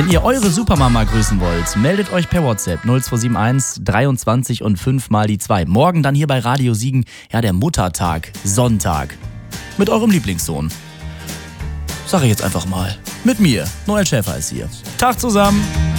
Wenn ihr eure Supermama grüßen wollt, meldet euch per WhatsApp 0271 23 und 5 mal die 2. Morgen dann hier bei Radio Siegen, ja, der Muttertag, Sonntag. Mit eurem Lieblingssohn. Sag ich jetzt einfach mal. Mit mir, Noel Schäfer ist hier. Tag zusammen.